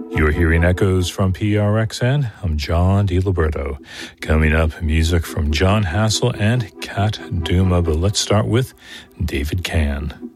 You're hearing echoes from PRXN. I'm John DiLiberto. Coming up, music from John Hassel and Kat Duma, but let's start with David Cann.